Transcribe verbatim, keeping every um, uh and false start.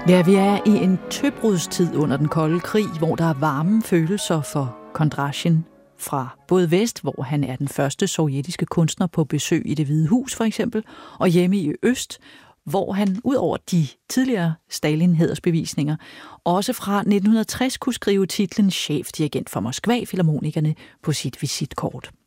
Ja, vi er i en tøbrudstid under den kolde krig, hvor der er varme følelser for Kondrasjin fra både vest, hvor han er den første sovjetiske kunstner på besøg i Det Hvide Hus for eksempel, og hjemme i øst, hvor han ud over de tidligere Stalin-hædersbevisninger også fra nitten tres kunne skrive titlen chefdirigent for Moskva-filharmonikerne på sit visitkort.